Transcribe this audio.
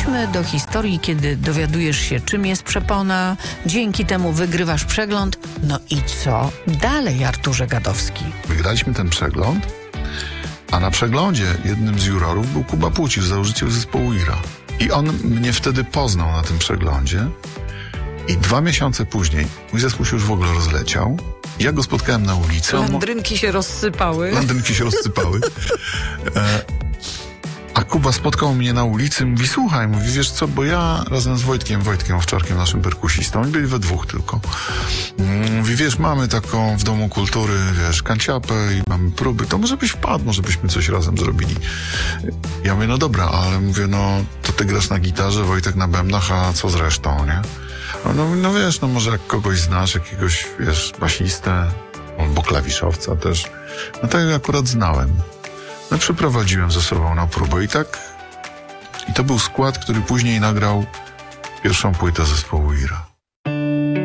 Wróćmy do historii, kiedy dowiadujesz się, czym jest przepona, dzięki temu wygrywasz przegląd. No i co dalej, Arturze Gadowski? Wygraliśmy ten przegląd, a na przeglądzie jednym z jurorów był Kuba Płócisz, założyciel zespołu IRA. I on mnie wtedy poznał na tym przeglądzie i 2 miesiące później mój zespół się już w ogóle rozleciał. Ja go spotkałem na ulicy. Landrynki się rozsypały. A Kuba spotkał mnie na ulicy, mówi, słuchaj, wiesz co, bo ja razem z Wojtkiem Owczarkiem, naszym perkusistą, byli we 2 tylko. Mówi, wiesz, mamy taką w Domu Kultury, wiesz, kanciapę i mamy próby, to może byś wpadł, może byśmy coś razem zrobili. Ja mówię, no dobra, ale mówię, no to ty grasz na gitarze, Wojtek na bębnach, a co z resztą, nie? No wiesz, no może jak kogoś znasz, jakiegoś, wiesz, basistę, albo klawiszowca też, no tak akurat znałem. No przyprowadziłem ze sobą na próbę i to był skład, który później nagrał pierwszą płytę zespołu IRA.